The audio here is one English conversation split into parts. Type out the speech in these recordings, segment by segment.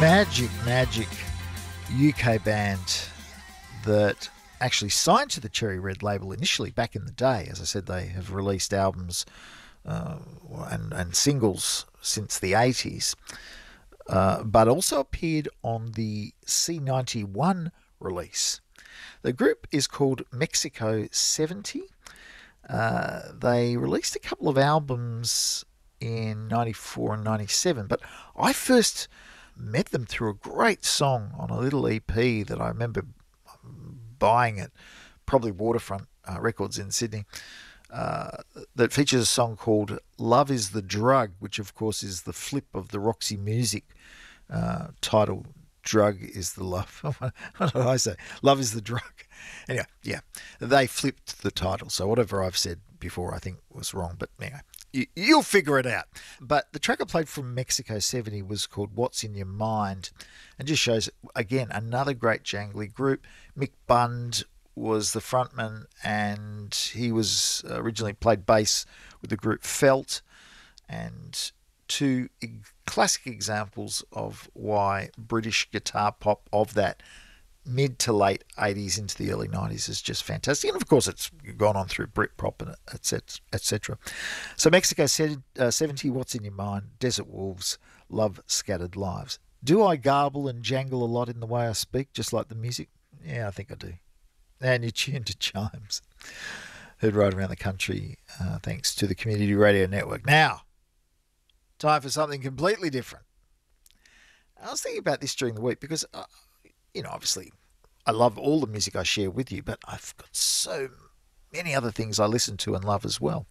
Magic UK band that actually signed to the Cherry Red label initially back in the day. As I said, they have released albums and singles since the 80s, but also appeared on the C91 release. The group is called Mexico 70. They released a couple of albums in 94 and 97, but I first met them through a great song on a little EP that I remember buying at probably Waterfront Records in Sydney, that features a song called Love is the Drug, which of course is the flip of the Roxy Music title, Drug is the Love. What did I say? Love is the Drug. Anyway, yeah, they flipped the title, so whatever I've said before I think was wrong, but anyway, you'll figure it out. But the track I played from Mexico 70 was called What's in Your Mind, and just shows, again, another great jangly group. Mick Bund was the frontman, and he was originally played bass with the group Felt, and two classic examples of why British guitar pop of that mid to late 80s into the early 90s is just fantastic. And of course, it's gone on through Britpop and etc. So Mexico 70, What's in Your Mind, Desert Wolves, Love Scattered Lives. Do I garble and jangle a lot in the way I speak, just like the music? Yeah, I think I do. And you're tuned to Chimes, heard right around the country thanks to the Community Radio Network. Now, time for something completely different. I was thinking about this during the week because obviously I love all the music I share with you, but I've got so many other things I listen to and love as well.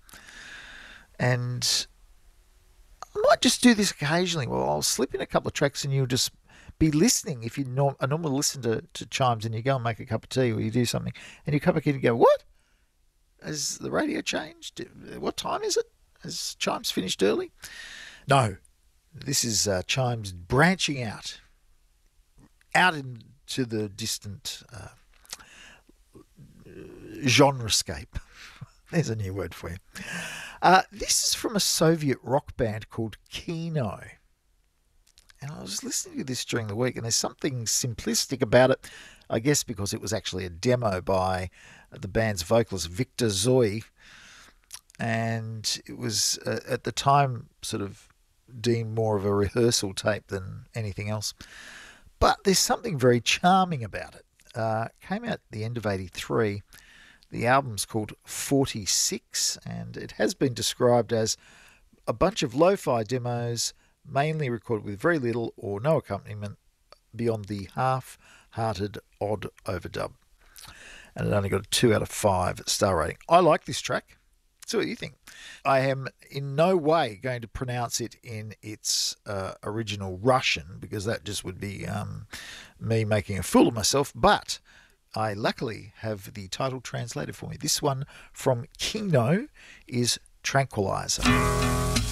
And I might just do this occasionally. Well, I'll slip in a couple of tracks and you'll just be listening. If you normally listen to Chimes and you go and make a cup of tea or you do something and you come back in and go, what? Has the radio changed? What time is it? Has Chimes finished early? No, this is Chimes branching out into the distant genrescape. There's a new word for you. This is from a Soviet rock band called Kino. And I was listening to this during the week, and there's something simplistic about it, I guess because it was actually a demo by the band's vocalist, Victor Zoi. And it was, at the time, sort of deemed more of a rehearsal tape than anything else. But there's something very charming about it. Came out at the end of 83. The album's called 46, and it has been described as a bunch of lo-fi demos, mainly recorded with very little or no accompaniment beyond the half-hearted odd overdub. And it only got a 2 out of 5 star rating. I like this track. So what do you think? I am in no way going to pronounce it in its original Russian, because that just would be me making a fool of myself. But I luckily have the title translated for me. This one from Kino is Tranquilizer.